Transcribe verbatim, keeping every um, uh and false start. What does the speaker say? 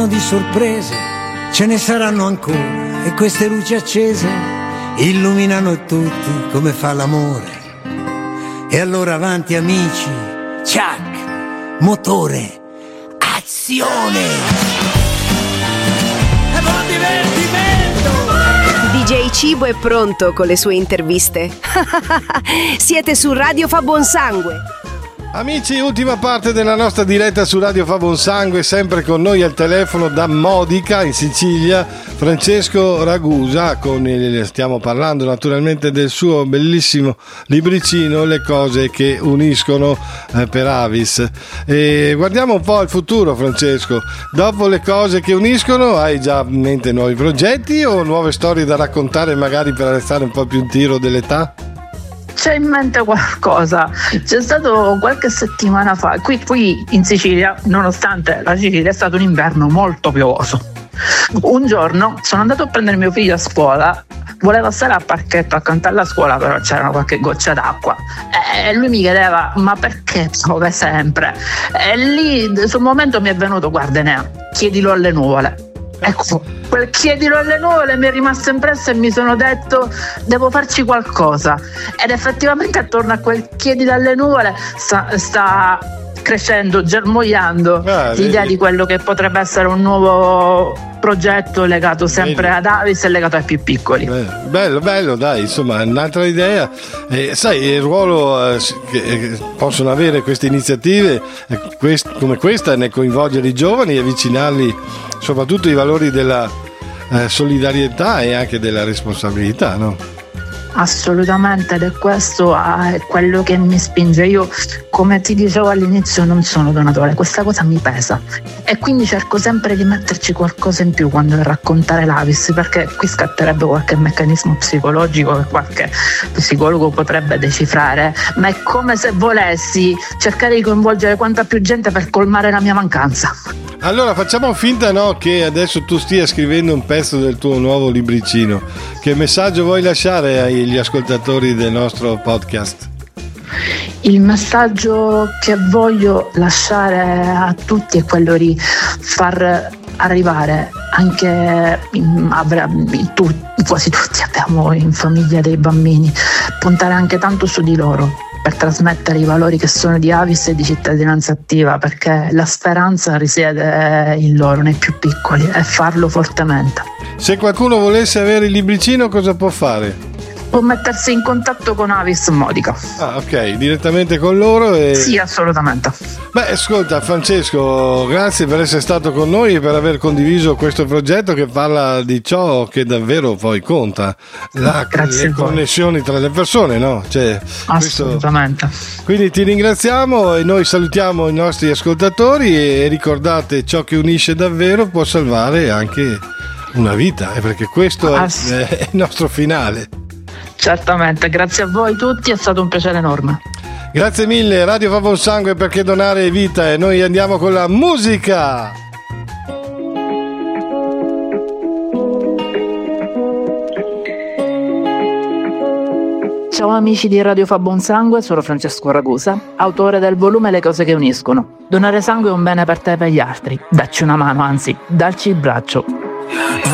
Di sorprese ce ne saranno ancora e queste luci accese illuminano tutti come fa l'amore. E allora avanti amici, ciac, motore, azione! E buon divertimento! D J Cibo è pronto con le sue interviste. Siete su Radio Fa Buon Sangue. Amici, ultima parte della nostra diretta su Radio Fa Buon Sangue, sempre con noi al telefono da Modica in Sicilia, Francesco Ragusa, con il, stiamo parlando naturalmente del suo bellissimo libricino Le cose che uniscono eh, per Avis. E guardiamo un po' al futuro, Francesco. Dopo Le cose che uniscono, hai già in mente nuovi progetti o nuove storie da raccontare, magari per restare un po' più in tiro dell'età? C'è in mente qualcosa. C'è stato qualche settimana fa qui, qui in Sicilia, nonostante la Sicilia è stato un inverno molto piovoso, un giorno sono andato a prendere mio figlio a scuola, voleva stare al parchetto accanto alla scuola, però c'era qualche goccia d'acqua e lui mi chiedeva ma perché piove sempre, e lì sul momento mi è venuto, guarda Enea, chiedilo alle nuvole. Ecco, quel chiedilo alle nuvole mi è rimasto impresso e mi sono detto devo farci qualcosa, ed effettivamente attorno a quel chiedilo alle nuvole sta, sta crescendo, germogliando ah, l'idea vedi. Di quello che potrebbe essere un nuovo progetto legato sempre vedi. Ad Avis e legato ai più piccoli. Bello, bello, dai, insomma, un'altra idea. Eh, sai, il ruolo eh, che eh, possono avere queste iniziative eh, quest- come questa nel coinvolgere i giovani e avvicinarli soprattutto ai valori della eh, solidarietà e anche della responsabilità, no? Assolutamente, ed è questo è quello che mi spinge. Io, come ti dicevo all'inizio, non sono donatore, questa cosa mi pesa e quindi cerco sempre di metterci qualcosa in più quando raccontare l'Avis, perché qui scatterebbe qualche meccanismo psicologico che qualche psicologo potrebbe decifrare, ma è come se volessi cercare di coinvolgere quanta più gente per colmare la mia mancanza. Allora facciamo finta, no, che adesso tu stia scrivendo un pezzo del tuo nuovo libricino. Che messaggio vuoi lasciare agli ascoltatori del nostro podcast? Il messaggio che voglio lasciare a tutti è quello di far arrivare anche in, in, tu, quasi tutti abbiamo in famiglia dei bambini, puntare anche tanto su di loro per trasmettere i valori che sono di Avis e di cittadinanza attiva, perché la speranza risiede in loro, nei più piccoli, e farlo fortemente. Se qualcuno volesse avere il libricino, cosa può fare? Può mettersi in contatto con Avis Modica. Ah, ok, direttamente con loro e... Sì, assolutamente. Beh, ascolta Francesco, grazie per essere stato con noi e per aver condiviso questo progetto che parla di ciò che davvero poi conta, la, le connessioni tra le persone, no? Cioè, assolutamente. Questo... Quindi ti ringraziamo e noi salutiamo i nostri ascoltatori e ricordate, ciò che unisce davvero può salvare anche una vita, eh, perché questo Ass- è, è il nostro finale. Certamente, grazie a voi tutti, è stato un piacere enorme. Grazie mille, Radio Fa Buon Sangue, perché donare è vita, e noi andiamo con la musica. Ciao amici di Radio Fa Buon Sangue, sono Francesco Ragusa, autore del volume Le cose che uniscono. Donare sangue è un bene per te e per gli altri. Dacci una mano, anzi, dacci il braccio.